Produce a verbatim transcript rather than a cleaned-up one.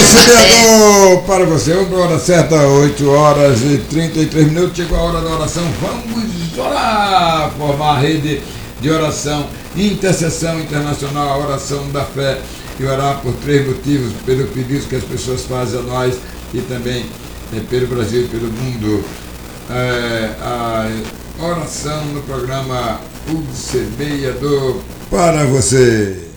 Auxiliador para você, uma hora certa, oito horas e trinta e três minutos, chegou a hora da oração, vamos orar, formar a rede de oração, intercessão internacional, a oração da fé, e orar por três motivos, pelo pedido que as pessoas fazem a nós e também é, pelo Brasil e pelo mundo. É, a oração no programa O Semeador para você.